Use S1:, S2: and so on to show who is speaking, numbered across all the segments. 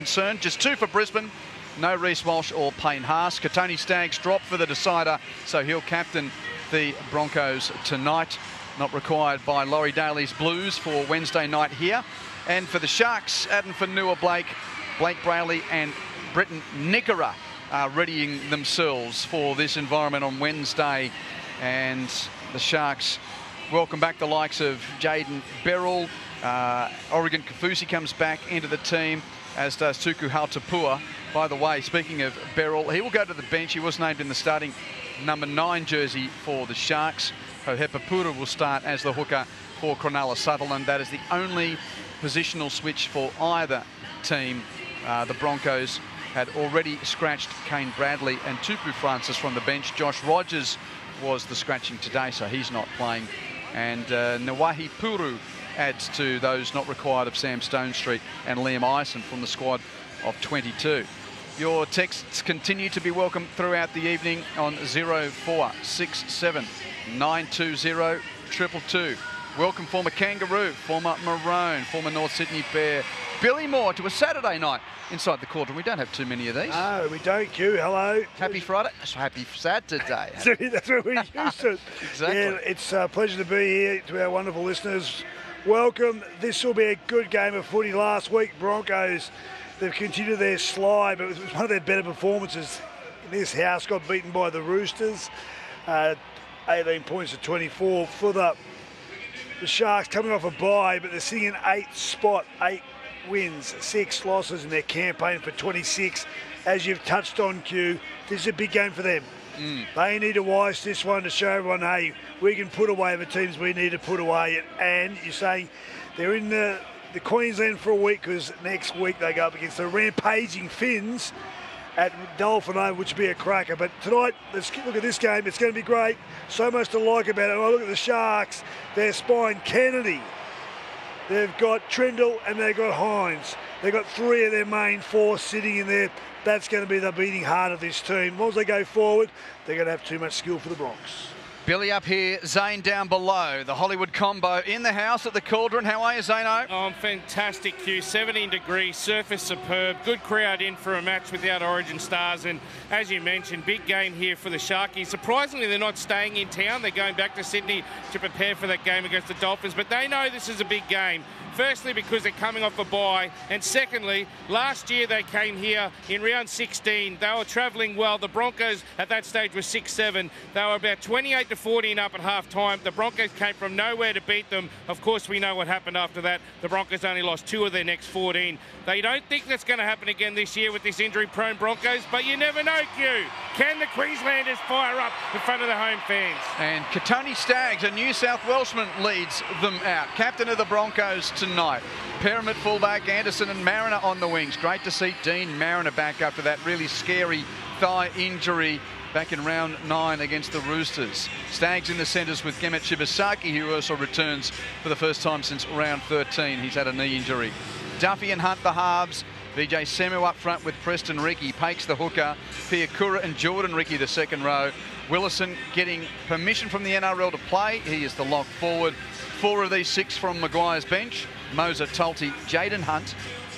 S1: concerned. Just 2 for Brisbane. No Reece Walsh or Payne Haas. Kotoni Staggs dropped for the decider, so he'll captain the Broncos tonight. Not required by Laurie Daly's Blues for Wednesday night here. And for the Sharks, Addin Fonua-Blake, Blake Brayley and Britton Nikora are readying themselves for this environment on Wednesday. And the Sharks welcome back the likes of Jayden Berrell. Oregon Kaufusi comes back into the team, as does Tuku Hautapua. By the way, speaking of Berrell, he will go to the bench. He was named in the starting number 9 jersey for the Sharks. Hohepa Puru will start as the hooker for Cronulla Sutherland. That is the only positional switch for either team. The Broncos had already scratched Kane Bradley and Tupu Francis from the bench. Josh Rogers was the scratching today, so he's not playing. And Nawahi Puru adds to those not required of Sam Stonestreet and Liam Ison from the squad of 22. Your texts continue to be welcome throughout the evening on 0467 920 222. Welcome former Kangaroo, former Maroon, former North Sydney Bear, Billy Moore to a Saturday night inside the Cauldron. We don't have too many of these.
S2: No, we don't, Q. Hello.
S1: Happy Friday. Happy Saturday.
S2: That's what we used to.
S1: Exactly.
S2: Yeah, it's a pleasure to be here to our wonderful listeners. Welcome. This will be a good game of footy. Last week, Broncos, they've continued their slide, but it was one of their better performances in this house. Got beaten by the Roosters, 18 points to 24 for the Sharks, coming off a bye, but they're sitting in 8th spot, 8 wins, 6 losses in their campaign for 26. As you've touched on, Q, this is a big game for them. They need to wise this one to show everyone, hey, we can put away the teams we need to put away. And you're saying they're in the Queensland for a week, because next week they go up against the rampaging Finns at Dolphin Oval, which will be a cracker. But tonight, let's look at this game. It's going to be great. So much to like about it. When I look at the Sharks, their spine, Kennedy. They've got Trindle and they've got Hines. They've got 3 of their main 4 sitting in there. That's going to be the beating heart of this team. As long as they go forward, they're going to have too much skill for the Bronx.
S1: Billy up here, Zane down below. The Hollywood combo in the house at the Cauldron. How are you, Zano?
S3: Oh, I'm fantastic, Q. 17 degrees, surface superb. Good crowd in for a match without Origin stars. And as you mentioned, big game here for the Sharkies. Surprisingly, they're not staying in town. They're going back to Sydney to prepare for that game against the Dolphins. But they know this is a big game. Firstly, because they're coming off a bye, and secondly, last year they came here in round 16. They were travelling well. The Broncos at that stage were 6-7. They were about 28-14 up at half-time. The Broncos came from nowhere to beat them. Of course, we know what happened after that. The Broncos only lost 2 of their next 14. They don't think that's going to happen again this year with this injury-prone Broncos, but you never know, Q. Can the Queenslanders fire up in front of the home fans?
S1: And Kotoni Staggs, a New South Welshman, leads them out. Captain of the Broncos tonight. Pyramid fullback, Anderson and Mariner on the wings. Great to see Dean Mariner back after that really scary thigh injury back in round 9 against the Roosters. Staggs in the centres with Gemet Shibasaki, who also returns for the first time since round 13. He's had a knee injury. Duffy and Hunt the halves. Vijay Semu up front with Preston Ricky. Pakes the hooker. Piakura and Jordan Ricky the second row. Willison getting permission from the NRL to play. He is the lock forward. 4 of these 6 from Maguire's bench. Moser, Tulty, Jayden Hunt,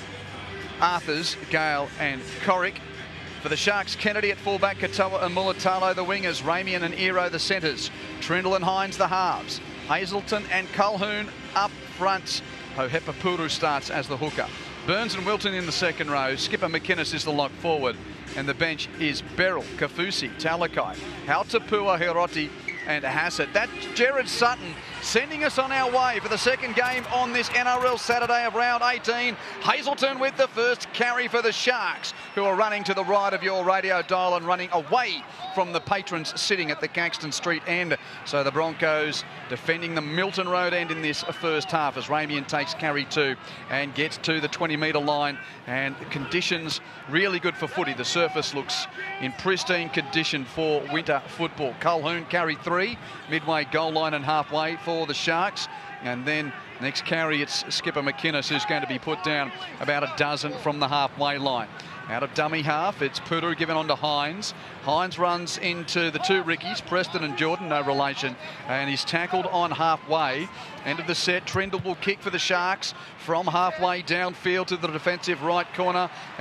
S1: Arthurs, Gale and Corrick. For the Sharks, Kennedy at fullback, Katoa and Mulatalo the wingers, Ramian and Ero the centres, Trindle and Hines the halves, Hazelton and Colhoun up front. Hohepa Puru starts as the hooker. Burns and Wilton in the second row. Skipper McInnes is the lock forward. And the bench is Berrell, Kaufusi, Talakai, Hautapua, Hiroti and Hassett. That's Jared Sutton sending us on our way for the second game on this NRL Saturday of round 18. Hazelton with the first carry for the Sharks, who are running to the right of your radio dial and running away from the patrons sitting at the Caxton Street end. So the Broncos defending the Milton Road end in this first half as Ramian takes carry 2 and gets to the 20-metre line. And conditions really good for footy. The surface looks in pristine condition for winter football. Colhoun carry 3, midway goal line and halfway for the Sharks. And then Next carry, it's Skipper McInnes who's going to be put down about a dozen from the halfway line. Out of dummy half, it's Puru given on to Hines. Hines runs into the two Rickies, Preston and Jordan, no relation, and he's tackled on halfway. End of the set, Trindle will kick for the Sharks from halfway downfield to the defensive right corner.